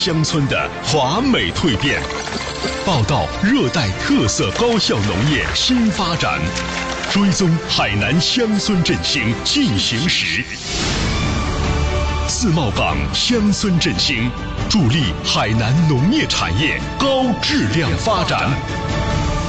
乡村的华美蜕变，报道热带特色高效农业新发展，追踪海南乡村振兴进行时。自贸港乡村振兴，助力海南农业产业高质量发展。